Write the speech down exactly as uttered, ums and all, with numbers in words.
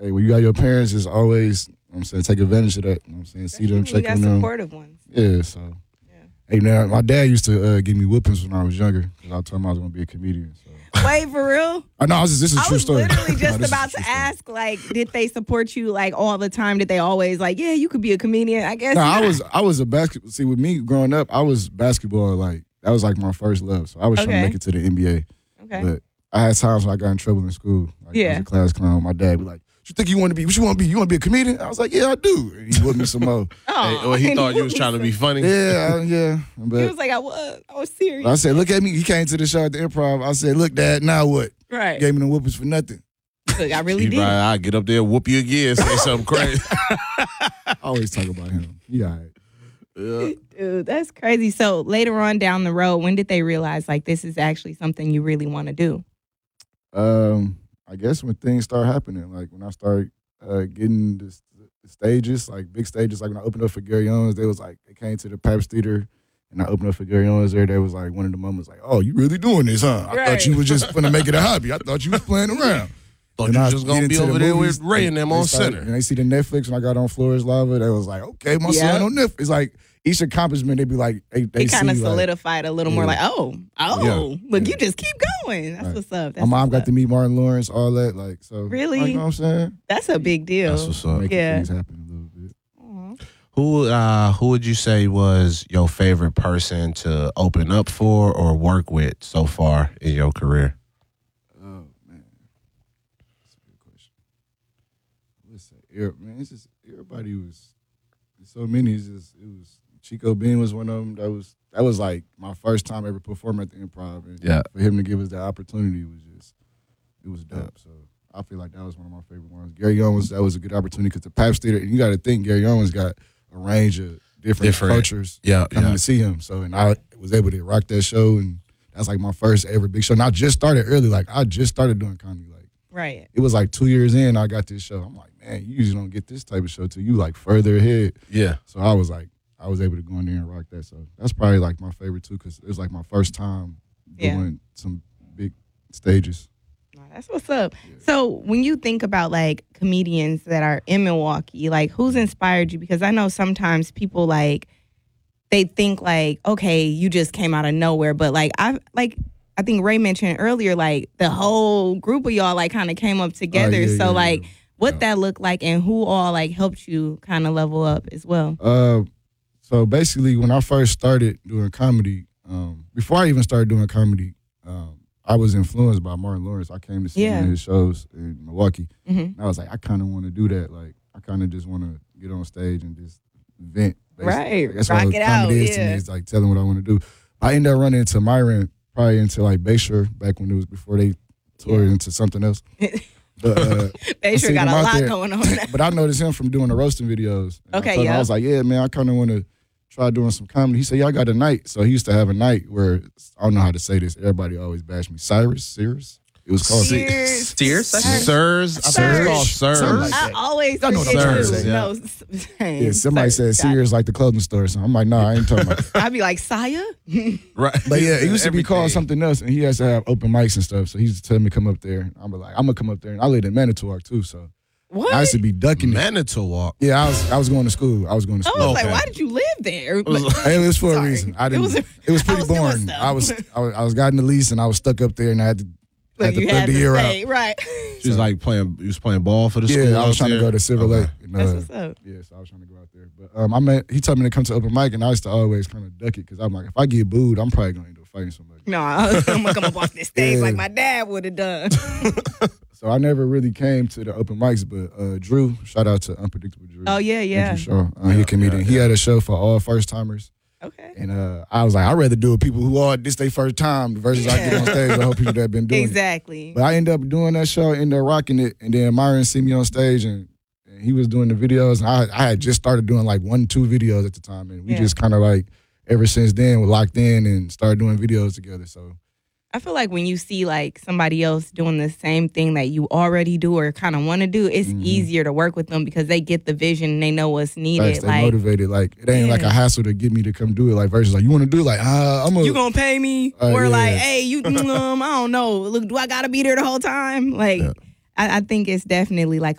hey, when you got your parents, it's always, you know what I'm saying, take advantage of that. You know what I'm saying? See them, check got on them. supportive ones. Yeah, so. Yeah. Hey, now, my dad used to uh, give me whoopings when I was younger because I told him I was going to be a comedian. So. Wait, for real? I know, this is a I true story. I was literally just no, about to ask, like, did they support you, like, all the time? Did they always, like, yeah, you could be a comedian? I guess No, not. I was I was a basketball. See, with me growing up, I was basketball, like, that was, like, my first love. So I was okay. trying to make it to the N B A. Okay. But I had times when I got in trouble in school. Like, yeah. I was a class clown. My dad would be like, what you think you want to be? What you want to be? You want to be a comedian? I was like, yeah, I do. And he whooped me some more. Oh, hey, or he thought you was trying to be funny. Yeah, yeah. But he was like, I was. I was serious. I said, look at me. He came to the show at the Improv. I said, look, Dad, now what? Right. Gave me the whoopings for nothing. Look, I really did. I get up there and whoop you again, say something crazy. I always talk about him. He all right. Yeah. Dude, that's crazy. So later on down the road, when did they realize, like, this is actually something you really want to do? Um, I guess when things start happening, like when I started uh, getting the, the stages, like big stages, like when I opened up for Gary Owens, they was like, they came to the Pabst Theater and I opened up for Gary Owens there. They was like, one of the moments like, oh, you really doing this, huh? I right. thought you was just going to make it a hobby. I thought you was playing around. Thought and you I was just going to be over the there movies, with Ray and them on started, center. And they see the Netflix when I got on Flores Lava, they was like, okay, my yeah. son on Netflix. It's like, each accomplishment, they'd be like, they, they it kind of see, solidified like, a little yeah. more like, oh, oh, yeah. look, yeah. you just keep going. That's right. what's up. That's My mom got up. to meet Martin Lawrence, all that. Like, so. Really? Like, you know what I'm saying? That's a big deal. That's what's up. Making yeah. things happen a little bit. Aww. Who uh, who would you say was your favorite person to open up for or work with so far in your career? Oh, man. That's a good question. Let's say, man, it's just, everybody was, so many, it's just, it was, Chico Bean was one of them. That was that was like my first time ever performing at the Improv. And yeah. for him to give us that opportunity was just, it was dope. So I feel like that was one of my favorite ones. Gary Owens, that was a good opportunity because the Pabst Theater, and you got to think Gary Owens got a range of different, different. cultures yeah, coming yeah. to see him. So, and I was able to rock that show, and that's like my first ever big show. And I just started early. Like, I just started doing comedy. Like, right. It was like two years in, I got this show. I'm like, man, you usually don't get this type of show till you like further ahead. Yeah. So I was like, I was able to go in there and rock that. So that's probably like my favorite too, because it was like my first time doing yeah. some big stages. That's what's up. Yeah. So when you think about like comedians that are in Milwaukee, like who's inspired you? Because I know sometimes people like, they think like, okay, you just came out of nowhere. But like, I like, I think Ray mentioned earlier, like the whole group of y'all like kind of came up together. Oh, yeah, so yeah, like, yeah. what yeah. that looked like and who all like helped you kind of level up as well? Uh, so basically when I first started doing comedy, um, before I even started doing comedy, um, I was influenced by Martin Lawrence. I came to see yeah. one of his shows in Milwaukee. Mm-hmm. And I was like, I kind of want to do that. Like, I kind of just want to get on stage and just vent. Basically. Right. Like, that's Rock what it comedy out. is Yeah. to me. It's like telling what I want to do. I ended up running into Myron probably into like Bayshore back when it was before they toured yeah. into something else. But, uh, Bayshore got a lot there. going on now. But I noticed him from doing the roasting videos. Okay, yeah. I was like, yeah, man, I kind of want to try doing some comedy. He said, yeah, I got a night. So he used to have a night where, I don't know how to say this. Everybody always bashed me. Cyrus? Sears? It was called Sears. Steers? Sirs? I think it's called Sirs. I always I know what I'm trying to say. No, yeah, somebody said Sears like the clothing store. So I'm like, no, I ain't talking about that. I'd be like, Saya? Right. But yeah, it used to be Everything. called something else, and he has to have open mics and stuff. So he used to tell me to come up there. I'm like, I'm going to come up there. And I lived in Manitowoc too, so. What? I used to be ducking it. Manitowoc. Yeah, I was I was going to school. I was going to I school. was Okay. like, why did you live there? It was, Hey, it was for Sorry. a reason. I didn't. It was, It was, I pretty was doing boring. stuff. I was I was I was gotten the lease and I was stuck up there and I had to But had to you thug had the to year stay, out. right? she was like playing, you was playing ball for the school. Yeah, I was out trying there? to go to Silver Okay. Lake. And, uh, That's what's up. yeah, so I was trying to go out there. But um, I met, he told me to come to open mic, and I used to always kind of duck it because I'm like, if I get booed, I'm probably going to end up fighting somebody. No, I'm gonna come up off this stage Yeah. like my dad would have done. So I never really came to the open mics, but uh, Drew, shout out to Unpredictable Drew. Oh yeah, yeah. Andrew Shaw, uh, he a comedian. yeah, He yeah. had a show for all first timers. Okay. And uh, I was like, I'd rather do it with people who are this their first time versus I get on stage with whole people that have been doing it. Exactly. But I ended up doing that show, ended up rocking it, and then Myron see me on stage, and, and he was doing the videos, and I, I had just started doing like one, two videos at the time, and we Yeah. just kind of like, ever since then, we're locked in and started doing videos together, so. I feel like when you see like somebody else doing the same thing that you already do or kind of want to do, it's Mhm. easier to work with them because they get the vision and they know what's needed. Like, they like, motivated, like, it ain't Yeah. like a hassle to get me to come do it, like, versus like, you want to do it? Like, uh, I'm a. you gonna pay me? Uh, or yeah. like, hey, you, um, I don't know. Look, do I gotta be there the whole time? Like, Yeah. I, I think it's definitely like